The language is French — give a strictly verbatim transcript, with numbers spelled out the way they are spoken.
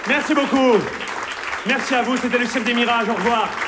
Merci beaucoup. Merci à vous, c'était le Cirque des Mirages, au revoir.